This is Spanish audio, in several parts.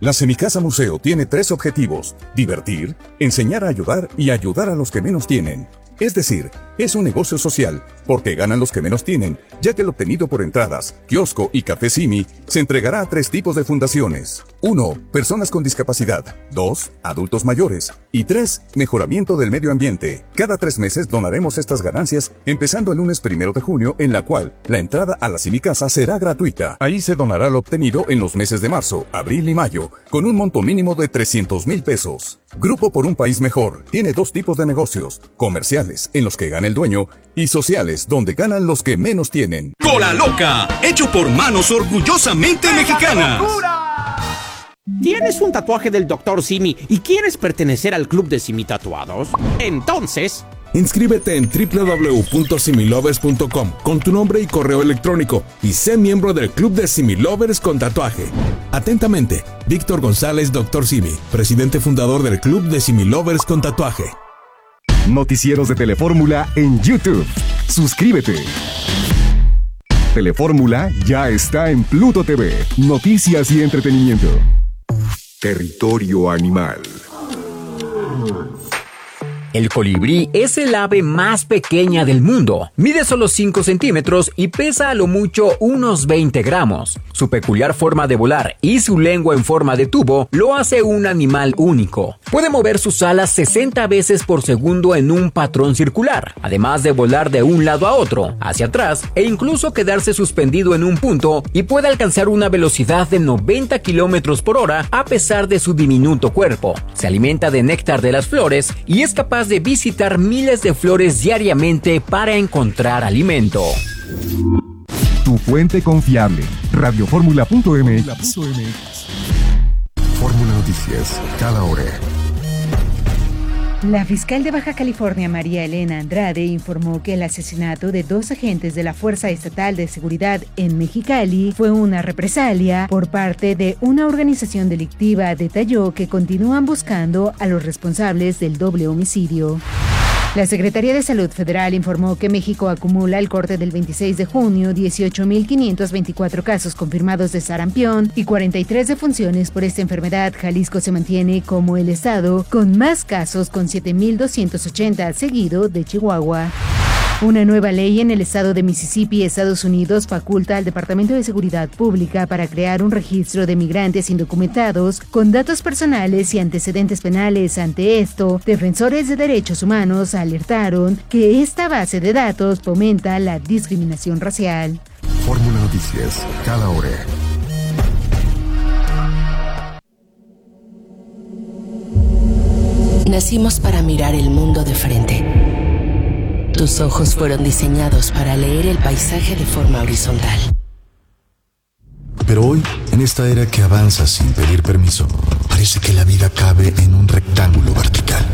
La Semicasa Museo tiene 3 objetivos: divertir, enseñar a ayudar y ayudar a los que menos tienen. Es decir, es un negocio social, porque ganan los que menos tienen, ya que el obtenido por entradas, kiosco y café Simi se entregará a 3 tipos de fundaciones. 1. Personas con discapacidad. 2. Adultos mayores. Y 3. Mejoramiento del medio ambiente. Cada 3 meses donaremos estas ganancias, empezando el lunes 1 de junio, en la cual la entrada a la Semicasa será gratuita. Ahí se donará lo obtenido en los meses de marzo, abril y mayo, con un monto mínimo de 300,000 pesos. Grupo por un País Mejor tiene 2 tipos de negocios: comerciales, en los que gana el dueño, y sociales, donde ganan los que menos tienen. ¡Cola Loca! Hecho por manos orgullosamente mexicanas. ¿Tienes un tatuaje del Dr. Simi y quieres pertenecer al club de Simi Tatuados? Entonces, inscríbete en www.similovers.com con tu nombre y correo electrónico y sé miembro del club de Similovers con tatuaje. Atentamente, Víctor González, Dr. Simi, presidente fundador del club de Similovers con tatuaje. Noticieros de Telefórmula en YouTube. Suscríbete. Telefórmula ya está en Pluto TV. Noticias y entretenimiento. Territorio animal. El colibrí es el ave más pequeña del mundo. Mide solo 5 centímetros y pesa a lo mucho unos 20 gramos. Su peculiar forma de volar y su lengua en forma de tubo lo hace un animal único. Puede mover sus alas 60 veces por segundo en un patrón circular, además de volar de un lado a otro, hacia atrás e incluso quedarse suspendido en un punto, y puede alcanzar una velocidad de 90 kilómetros por hora a pesar de su diminuto cuerpo. Se alimenta de néctar de las flores y es capaz de visitar miles de flores diariamente para encontrar alimento. Tu fuente confiable, radioformula.mx. Fórmula Noticias, cada hora. La fiscal de Baja California, María Elena Andrade, informó que el asesinato de 2 agentes de la Fuerza Estatal de Seguridad en Mexicali fue una represalia por parte de una organización delictiva. Detalló que continúan buscando a los responsables del doble homicidio. La Secretaría de Salud Federal informó que México acumula al corte del 26 de junio 18,524 casos confirmados de sarampión y 43 defunciones por esta enfermedad. Jalisco se mantiene como el estado con más casos, con 7,280, seguido de Chihuahua. Una nueva ley en el estado de Mississippi, Estados Unidos, faculta al Departamento de Seguridad Pública para crear un registro de migrantes indocumentados con datos personales y antecedentes penales. Ante esto, defensores de derechos humanos alertaron que esta base de datos fomenta la discriminación racial. Fórmula Noticias, cada hora. Nacimos para mirar el mundo de frente. Tus ojos fueron diseñados para leer el paisaje de forma horizontal. Pero hoy, en esta era que avanza sin pedir permiso, parece que la vida cabe en un rectángulo vertical.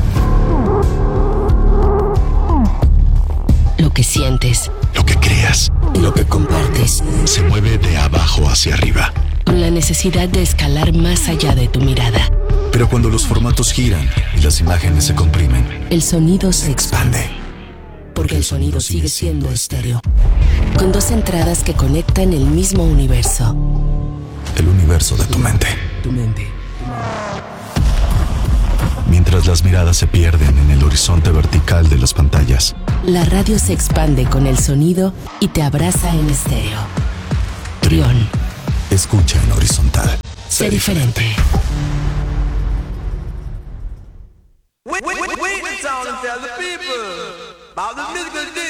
Lo que sientes, lo que creas y lo que compartes se mueve de abajo hacia arriba, con la necesidad de escalar más allá de tu mirada. Pero cuando los formatos giran y las imágenes se comprimen, el sonido se expande. Porque el sonido sigue siendo estéreo, con 2 entradas que conectan el mismo universo. El universo de tu mente. Mientras las miradas se pierden en el horizonte vertical de las pantallas, la radio se expande con el sonido y te abraza en estéreo. Trión. Escucha en horizontal. Sé diferente. Wait, tell the people about the musical